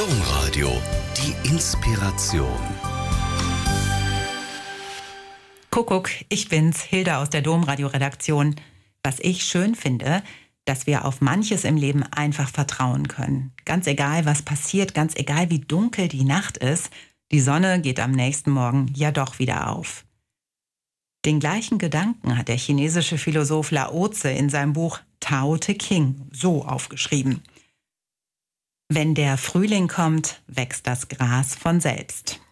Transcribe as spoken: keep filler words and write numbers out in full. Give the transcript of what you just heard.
Domradio, die Inspiration. Kuckuck, ich bin's, Hilda aus der Domradio-Redaktion. Was ich schön finde, dass wir auf manches im Leben einfach vertrauen können. Ganz egal, was passiert, ganz egal, wie dunkel die Nacht ist, die Sonne geht am nächsten Morgen ja doch wieder auf. Den gleichen Gedanken hat der chinesische Philosoph Lao Tse in seinem Buch Tao Te Ching so aufgeschrieben. Wenn der Frühling kommt, wächst das Gras von selbst.